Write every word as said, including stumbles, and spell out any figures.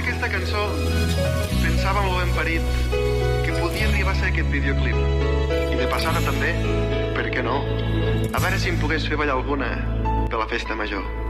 aquesta cançó pensava molt ben parit que podia arribar a ser aquest videoclip. I de passada també, per què no? A veure si em pogués fer ballar alguna de la festa major.